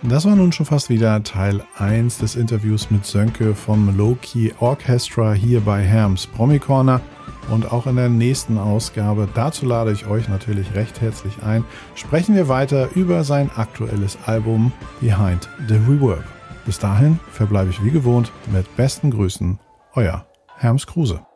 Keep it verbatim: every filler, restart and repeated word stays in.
Das war nun schon fast wieder Teil eins des Interviews mit Sönke vom Low-Key Orchestra hier bei Herms Promi Corner. Und auch in der nächsten Ausgabe, dazu lade ich euch natürlich recht herzlich ein, sprechen wir weiter über sein aktuelles Album Behind the Reverb. Bis dahin verbleibe ich wie gewohnt mit besten Grüßen, euer Herms Kruse.